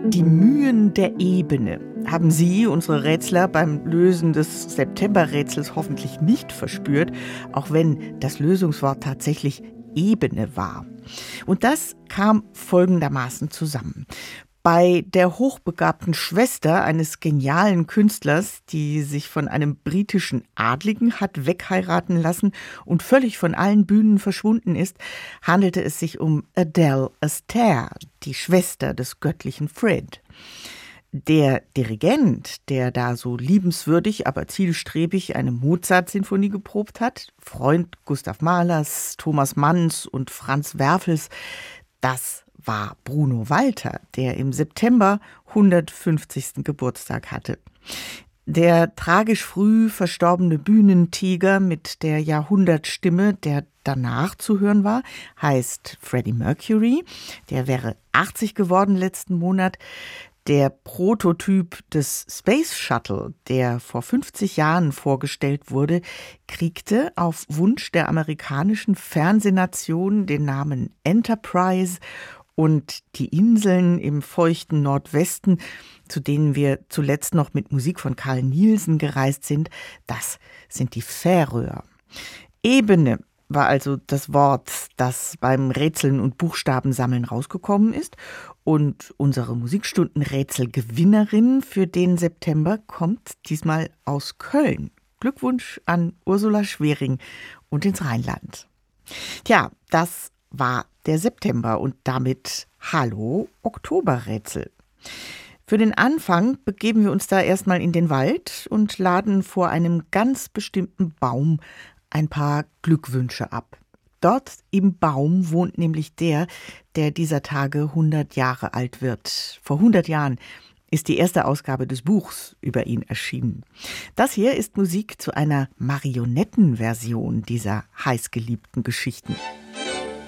Die Mühen der Ebene haben Sie, unsere Rätsler, beim Lösen des Septemberrätsels hoffentlich nicht verspürt, auch wenn das Lösungswort tatsächlich Ebene war. Und das kam folgendermaßen zusammen. Bei der hochbegabten Schwester eines genialen Künstlers, die sich von einem britischen Adligen hat wegheiraten lassen und völlig von allen Bühnen verschwunden ist, handelte es sich um Adele Astaire, die Schwester des göttlichen Fred. Der Dirigent, der da so liebenswürdig, aber zielstrebig eine Mozart-Sinfonie geprobt hat, Freund Gustav Mahlers, Thomas Manns und Franz Werfels, das war Bruno Walter, der im September 150. Geburtstag hatte. Der tragisch früh verstorbene Bühnentiger mit der Jahrhundertstimme, der danach zu hören war, heißt Freddie Mercury. Der wäre 80 geworden letzten Monat. Der Prototyp des Space Shuttle, der vor 50 Jahren vorgestellt wurde, kriegte auf Wunsch der amerikanischen Fernsehnation den Namen Enterprise. Und die Inseln im feuchten Nordwesten, zu denen wir zuletzt noch mit Musik von Carl Nielsen gereist sind, das sind die Färöer. Ebene war also das Wort, das beim Rätseln und Buchstabensammeln rausgekommen ist. Und unsere Musikstundenrätselgewinnerin für den September kommt diesmal aus Köln. Glückwunsch an Ursula Schwering und ins Rheinland. Tja, das war der September und damit Hallo Oktoberrätsel. Für den Anfang begeben wir uns da erstmal in den Wald und laden vor einem ganz bestimmten Baum ein paar Glückwünsche ab. Dort im Baum wohnt nämlich der dieser Tage 100 Jahre alt wird. Vor 100 Jahren ist die erste Ausgabe des Buchs über ihn erschienen. Das hier ist Musik zu einer Marionettenversion dieser heißgeliebten Geschichten.